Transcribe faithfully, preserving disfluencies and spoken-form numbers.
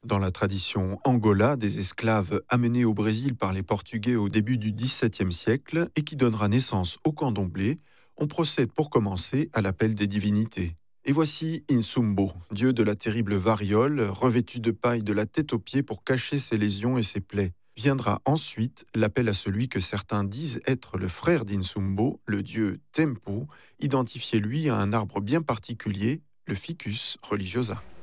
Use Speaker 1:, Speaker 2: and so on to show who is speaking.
Speaker 1: Dans la tradition Angola, des esclaves amenés au Brésil par les Portugais au début du dix-septième siècle et qui donnera naissance au candomblé, on procède pour commencer à l'appel des divinités. Et voici Insumbo, dieu de la terrible variole, revêtu de paille de la tête aux pieds pour cacher ses lésions et ses plaies. Viendra ensuite l'appel à celui que certains disent être le frère d'Insumbo, le dieu Tempo, identifié lui à un arbre bien particulier, le Ficus religiosa.